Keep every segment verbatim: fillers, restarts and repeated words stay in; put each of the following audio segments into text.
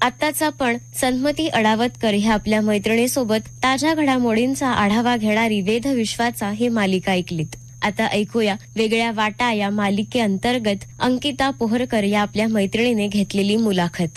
आत्ताच आपण सन्मती अडावतकर ह्या आपल्या मैत्रिणीसोबत ताज्या घडामोडींचा आढावा घेणारी वेध विश्वाचा ही मालिका ऐकलीत. आता ऐकूया वेगळ्या वाटा या मालिकेअंतर्गत अंकिता पोहरकर या आपल्या मैत्रिणीने घेतलेली मुलाखत.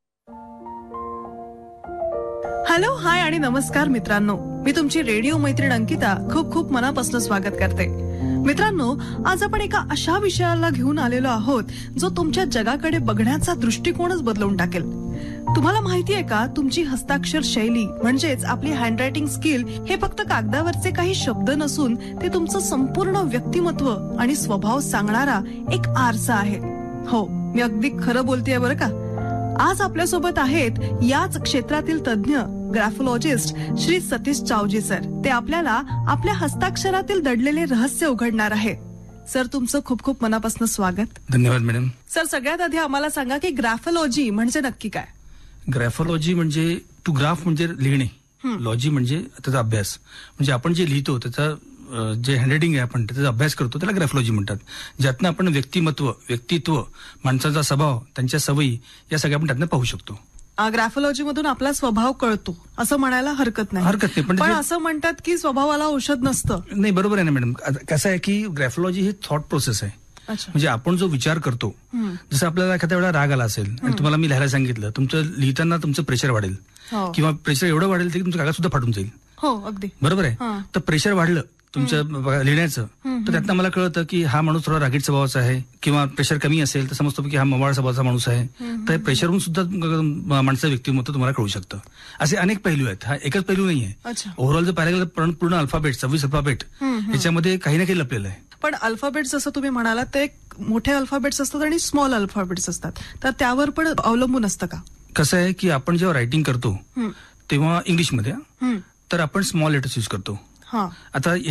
हॅलो, हाय आणि नमस्कार मित्रांनो. मी तुमची रेडिओ मैत्रीण अंकिता खूप खूप मनापासून स्वागत करते. मित्रांनो, आज आपण एका अशा विषयाला घेऊन आलेलो आहोत जो तुमच्या जगाकडे बघण्याचा दृष्टिकोनच बदलवून टाकेल. तुम्हाला माहितीये का, तुमची हस्ताक्षर शैली म्हणजेच आपली हँडरायटिंग स्किल हे फक्त कागदावरचे काही शब्द नसून ते तुमचं संपूर्ण व्यक्तिमत्व आणि स्वभाव सांगणारा एक आरसा आहे. हो, मी अगदी खरं बोलतेय बरं का. आज आपल्यासोबत आहेत याच क्षेत्रातील तज्ञ ग्राफोलॉजिस्ट श्री सतीश चावजी सर. ते आपल्याला आपल्या हस्ताक्षरातील दडलेले रहस्य उघडणार आहेत. सर, तुमचं खूप खूप मनापासून स्वागत. धन्यवाद मॅडम. सर, सगळ्यात आधी आम्हाला सांगा की ग्राफोलॉजी म्हणजे नक्की काय? ग्राफोलॉजी म्हणजे टू ग्राफ म्हणजे लिहिणे, लॉजी म्हणजे त्याचा अभ्यास. म्हणजे आपण जे लिहितो त्याचा जे हँडरायटिंग आहे आपण त्याचा अभ्यास करतो त्याला ग्राफोलॉजी म्हणतात. ज्यातनं आपण व्यक्तिमत्व, व्यक्तित्व, माणसाचा स्वभाव, त्यांच्या सवयी या सगळ्या आपण त्यातनं पाहू शकतो. ग्राफोलॉजी मधून आपला स्वभाव कळतो असं म्हणायला हरकत नाही. हरकत नाही, पण असं म्हणतात की स्वभावाला औषध नसतं. नाही, बरोबर आहे ना मॅडम. कसं आहे की ग्राफोलॉजी ही थॉट प्रोसेस आहे. म्हणजे आपण जो विचार करतो, जसं आपल्याला एखाद्या वेळा राग आला असेल आणि तुम्हाला मी लिहायला सांगितलं, तुमचं लिहिताना तुमचं प्रेशर वाढेल किंवा प्रेशर एवढं वाढेल की तुमचं कागद सुद्धा फाटून जाईल. हो, अगदी बरोबर आहे. तर प्रेशर वाढलं तुमचं लिहिण्याचं, तर त्यातनं मला कळतं की हा माणूस थोडा रागीट स्वभावाचा आहे, किंवा प्रेशर कमी असेल तर समजतो की हा मवाळ स्वभावाचा माणूस आहे. तर प्रेशरहून सुद्धा माणसाचं व्यक्तिमत्व तुम्हाला कळू शकतं. असे अनेक पैलू आहेत. हा एकच पैलू नाहीये. ओव्हरऑल जर पाहिलं गेलं पूर्ण अल्फाबेट, सव्वीस अल्फाबेट याच्यामध्ये काही ना काही लपलेलं आहे. पण अल्फाबेट जसं तुम्ही म्हणालात ते मोठे अल्फाबेट्स असतात आणि स्मॉल अल्फाबेट्स असतात, तर त्यावर पण अवलंबून असतं का? कसं आहे की आपण जेव्हा रायटिंग करतो तेव्हा इंग्लिशमध्ये तर आपण स्मॉल लेटर्स यूज करतो. आता